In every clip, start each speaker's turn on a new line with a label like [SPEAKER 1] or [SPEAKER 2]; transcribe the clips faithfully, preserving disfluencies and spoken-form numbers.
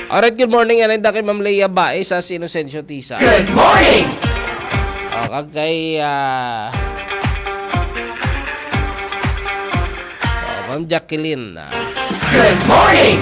[SPEAKER 1] Alright, good morning. Yan ay kay Ma'am Leia Bae sa Inocencio Tisa.
[SPEAKER 2] Good morning!
[SPEAKER 1] O, kag kay uh, o, Ma'am Jacqueline.
[SPEAKER 2] Good morning!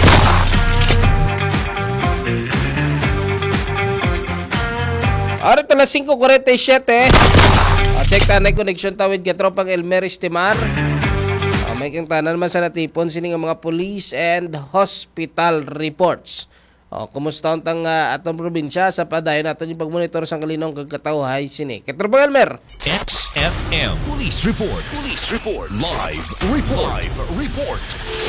[SPEAKER 1] Alright, alas five forty-seven. O, check tanay connection tawid kay Tropang Elmer Estimar. O, may kang tanan man sa natipon sining ang mga police and hospital reports. O, kumusta ang tang uh, atong probinsya sa padayon natin yung pagmonitor sa kalinong kagkatawhay sini. Kay Tropang Elmer.
[SPEAKER 3] X F M Police Report. Police Report. Live Report. Live Report.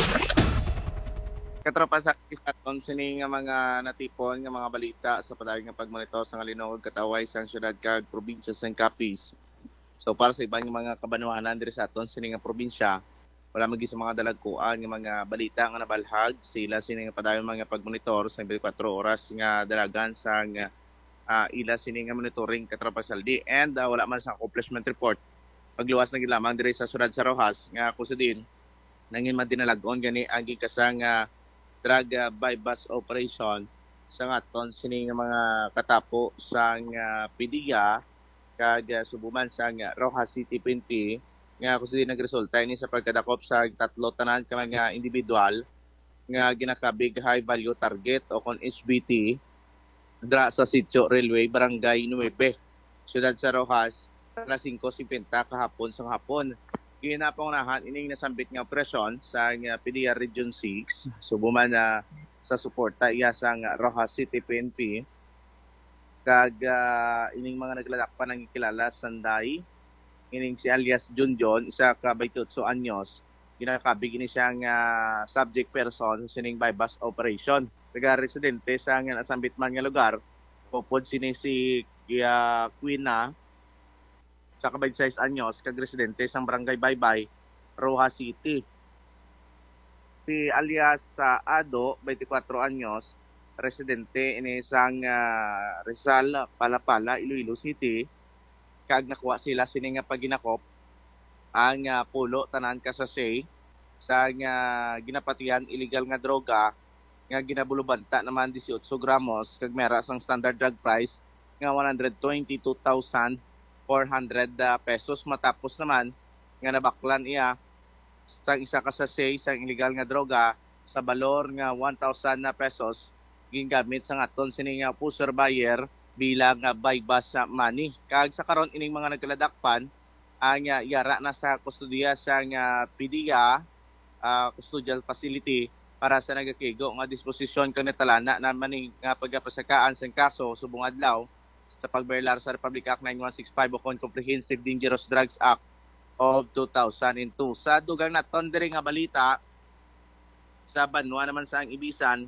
[SPEAKER 4] Katropa sa isaton sini nga mga natipon nga mga balita sa padayon nga pagmonitor sa kalinong kataway sa syudad kag probinsya sa Capiz. So para sa ibang mga kabanuanan diri sa aton sini nga probinsya, wala magi sa mga dalagkuan nga mga balita nga nabalhag sila sini nga padayon mga pagmonitor sa twenty-four oras nga dalagan sa nga uh, ila sini nga monitoring katropa saldi and uh, wala man sa accomplishment report. Pagluwas na gid lamang diri sa syudad sa Rojas nga kusadin nangin man dinalagon gani ang gikasang uh, drug uh, bypass operation sa aton sini nga mga katapo sa uh, P D I A kag uh, subuman sa uh, Rojas City P N P nga kundi nagresulta ini sa pagkadakop sa tatlo tanan ka mga individual nga ginakabig high value target o kon H B T dra sa Sitio Railway Barangay nine Syudad sa Rojas alas five fifty kahapon sa hapon. Ginapangunahan ining nasambit nga operasyon sa uh, P D I A Region six subuman na uh, sa suporta iya sa uh, Rojas City P N P kag uh, ining mga naglalakpan ang kilala Sanday ining si alias Junjon, isa ka twenty-eight anyos, ginakabig ini siya nga subject person sa sining bypass operation. Taga residente sa nga nasambit man nga lugar, popod sini si uh, Quina, sa ka twenty-six anyos, kag residente sa barangay Baybay, Rojas City. Si alias uh, Ado, twenty-four anyos, residente ini sang uh, Rizal, Palapala, Iloilo City, kag nakuha sila sini nga paginakop ang uh, pulo tanan ka sa say sa nga ginapatihan illegal nga droga nga ginabulubanta naman eighteen gramos kag mera sang standard drug price nga one hundred twenty-two thousand four hundred uh, pesos matapos naman nga nabaklan iya sa isa ka sa say sang illegal nga droga sa balor nga one thousand na pesos gingamit sa aton sini nga pusher buyer bilang uh, bypass uh, money. Kag sa karon ining mga nagkaladakpan ang uh, yara na sa kustudiya sa uh, P D I A uh, custodial facility para sa nagakigo nga disposisyon kanitalana na maning uh, pagpasakaan sa kaso subong adlaw sa pagbaylar sa Republic Act nine one six five o Comprehensive Dangerous Drugs Act of two thousand two. Sa dugang naton diri nga balita sa Banwa naman sa ang Ibisan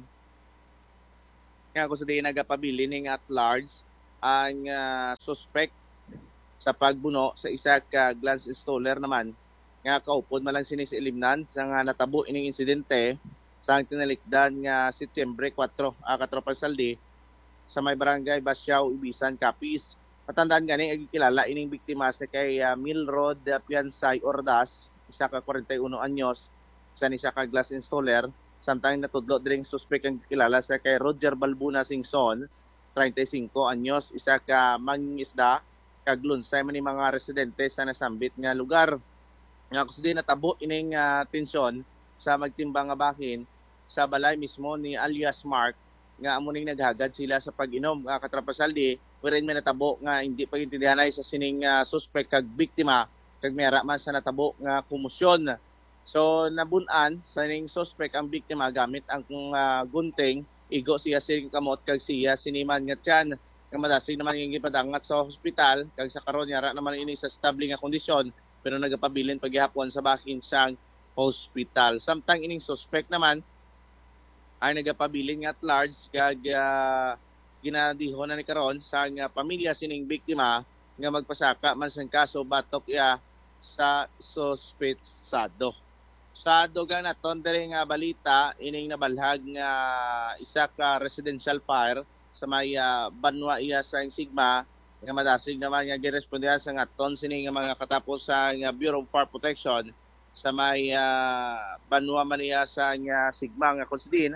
[SPEAKER 4] nga kung sa di nagapabili ning at large ang uh, suspect sa pagbuno sa isa ka glance installer naman nga kaupod malang sinis ilimnan sa nga natabo ining insidente sa tinalikdan nga Setyembre four uh, Katropang Saldi sa may barangay Basyao, Ibisan, Capiz. Matandaan gani agikilala ining biktima sa kay uh, Milrod uh, Piansay Ordas, isa ka forty-one anyos, sa ni siya ka glass installer. Samtang natudlo diring suspect ang kilala sa kay Roger Balbuna Singson, thirty-five anyos, isa ka mangingisda, kag lunsay man ni mga residente sa nasambit nga lugar. Nga kusdi natabo ining uh, tensyon sa magtimbang nga bahin sa balay mismo ni alias Mark nga amuning naghagad sila sa pag-inom. Uh, Katrapasaldi, wherein may natabo nga hindi pagintindihan ay sa sining uh, suspect kag biktima kag mera man sa natabo nga kumusyon. So nabunan sa ning suspect ang biktima gamit ang uh, gunting, igo siya sining kamot kag siya siniman nga tiyan nga madasig naman yung gipadangat sa hospital kag sa karon yara naman ini sa stable nga kondisyon pero nagapabilin paghapon sa bahin sang hospital. Samtang ining suspect naman ay nagapabilin nga at large kag uh, ginadihon na ni karon sa nga pamilya sining biktima nga magpasaka man sang kaso batok iya sa suspetsado. Sa dugang naton diri nga balita ining nabalhag nga isa ka residential fire sa may uh, Banwa iya sa Sigma nga madasig naman nga girespondihan sa aton sini nga mga katapos sa nga Bureau of Fire Protection sa may uh, Banwa man iya sa nga Sigma nga konsidin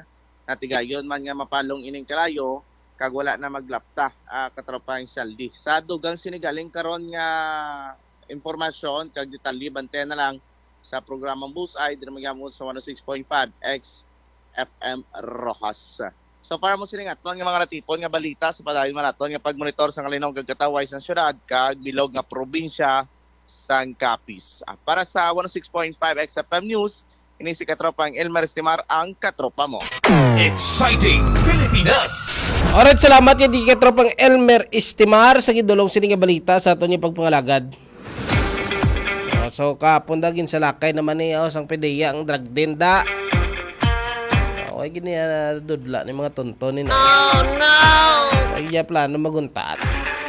[SPEAKER 4] natigayon man nga mapalong ining kalayo kag wala na maglapta uh, katropang saldi. Sa dugang sinigaling karon nga impormasyon kag detalye bante na lang sa programang Bullseye diri magyamon sa one oh six point five X F M Rojas. So para mo sining aton nga mga natipon nga balita sa padayon man aton nga pagmonitor sa kalinong gagkataway sa syudad kag bilog nga probinsya sang Capiz. Ah, para sa one oh six point five X F M News, ini si katropang Elmer Estimar ang katropa mo.
[SPEAKER 3] Exciting Pilipinas!
[SPEAKER 1] Alright, salamat yan di katropang Elmer Estimar sa gidulong sining nga balita sa aton yung pagpangalagad. Oh, so kapon dagin sa lakay naman niya oh, sang pedeya ang drug denda. Okay, gini na dudla ni mga tonton ni. Oh no! Ay, plano maguntat.